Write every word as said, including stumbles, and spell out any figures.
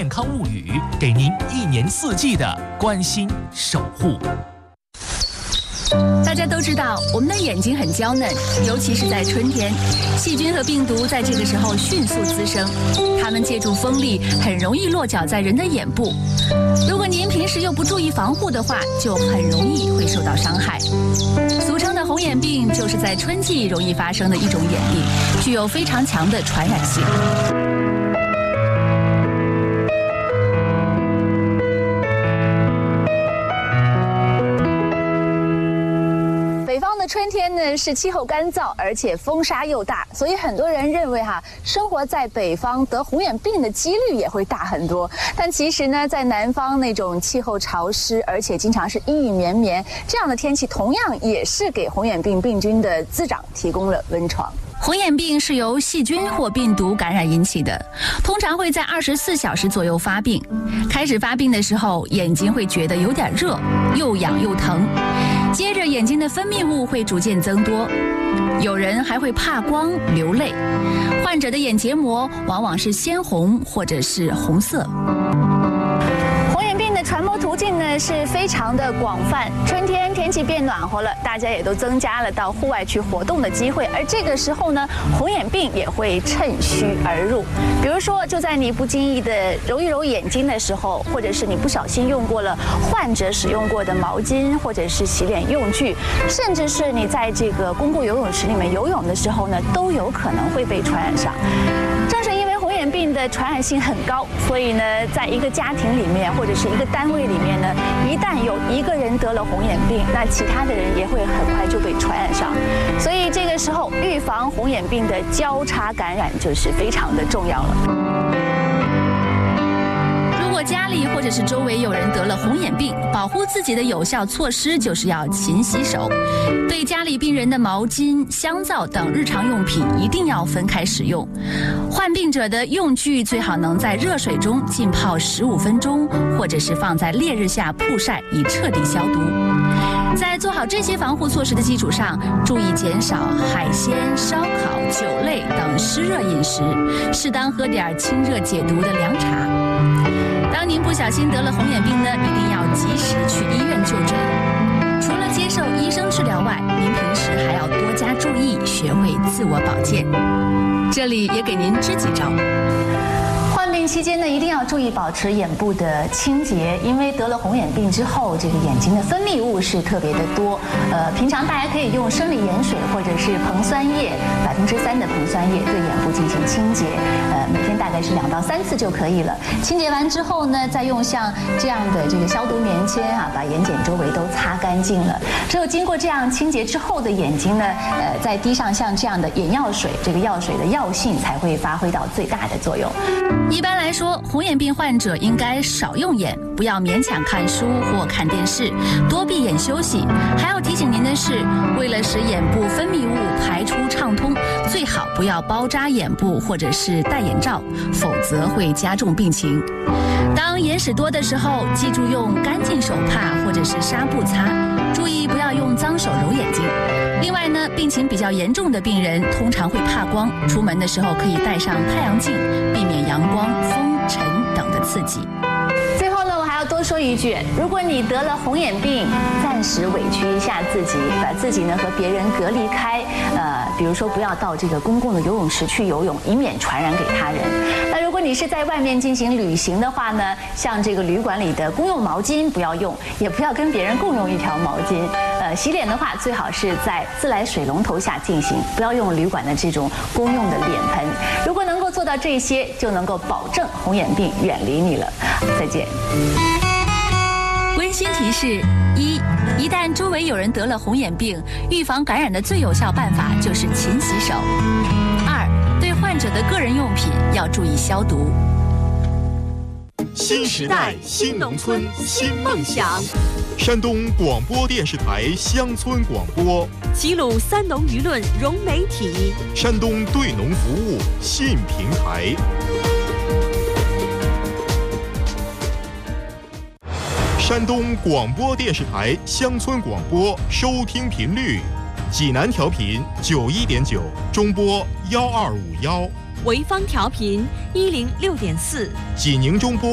健康物语，给您一年四季的关心守护。 大家都知道，我们的眼睛很娇嫩，尤其是在春天，细菌和病毒在这个时候迅速滋生，它们借助风力，很容易落脚在人的眼部。如果您平时又不注意防护的话，就很容易会受到伤害。俗称的红眼病，就是在春季容易发生的一种眼病，具有非常强的传染性。春天呢是气候干燥，而且风沙又大，所以很多人认为哈，生活在北方得红眼病的几率也会大很多。但其实呢，在南方那种气候潮湿，而且经常是阴雨绵绵这样的天气，同样也是给红眼病病菌的滋长提供了温床。红眼病是由细菌或病毒感染引起的，通常会在二十四小时左右发病。开始发病的时候，眼睛会觉得有点热，又痒又疼，接着眼睛的分泌物会逐渐增多，有人还会怕光、流泪。患者的眼结膜往往是鲜红或者是红色。传播途径呢是非常的广泛，春天天气变暖和了，大家也都增加了到户外去活动的机会，而这个时候呢，红眼病也会趁虚而入。比如说，就在你不经意的揉一揉眼睛的时候，或者是你不小心用过了患者使用过的毛巾，或者是洗脸用具，甚至是你在这个公共游泳池里面游泳的时候呢，都有可能会被传染上。正是因为红眼病的传染性很高，所以呢，在一个家庭里面或者是一个单位里面呢，一旦有一个人得了红眼病，那其他的人也会很快就被传染上。所以这个时候，预防红眼病的交叉感染就是非常的重要了。如果家里或者是周围有人得了红眼病，保护自己的有效措施就是要勤洗手，对家里病人的毛巾、香皂等日常用品一定要分开使用。患病者的用具最好能在热水中浸泡十五分钟，或者是放在烈日下曝晒，以彻底消毒。在做好这些防护措施的基础上，注意减少海鲜、烧烤、酒类等湿热饮食，适当喝点清热解毒的凉茶。当您不小心得了红眼病呢，一定要及时去医院就诊。除了接受医生治疗外，您平时还要多加注意，学会自我保健。这里也给您支几招。患病期间呢，一定要注意保持眼部的清洁，因为得了红眼病之后，这个眼睛的分泌物是特别的多。呃，平常大家可以用生理盐水或者是硼酸液，百分之三的硼酸液对眼部进行清洁。呃，每天大概是两到三次就可以了。清洁完之后呢，再用像这样的这个消毒棉签啊，把眼睑周围都擦干净了。只有经过这样清洁之后的眼睛呢，呃，再滴上像这样的眼药水，这个药水的药性才会发挥到最大的作用。一般来说，红眼病患者应该少用眼，不要勉强看书或看电视，多闭眼休息。还要提醒您的是，为了使眼部分泌物排出畅通，最好不要包扎眼部或者是戴眼罩，否则会加重病情。当眼屎多的时候，记住用干净手帕或者是纱布擦，注意不要用脏手揉眼睛。另外呢，病情比较严重的病人通常会怕光，出门的时候可以戴上太阳镜，避免阳光、风、尘等的刺激。最后呢，我还要多说一句，如果你得了红眼病，暂时委屈一下自己，把自己呢和别人隔离开，呃，比如说不要到这个公共的游泳池去游泳，以免传染给他人。那如果你是在外面进行旅行的话呢，像这个旅馆里的公用毛巾不要用，也不要跟别人共用一条毛巾。呃，洗脸的话，最好是在自来水龙头下进行，不要用旅馆的这种公用的脸盆。如果能够做到这些，就能够保证红眼病远离你了。再见。温馨提示：一，一旦周围有人得了红眼病，预防感染的最有效办法就是勤洗手。二，对患者的个人用品要注意消毒。 新时代新农村新梦想，山东广播电视台乡村广播， 齐鲁三农舆论融媒体， 山东对农服务信平台。山东广播电视台乡村广播收听频率：济南调频九一点九，中波幺二五幺； 潍坊调频一零六点四， 济宁中波